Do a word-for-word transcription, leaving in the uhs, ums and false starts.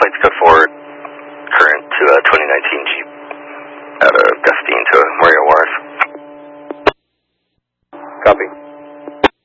flights code forward, current to a twenty nineteen Jeep out of Gustine to Maria Wharf. Copy.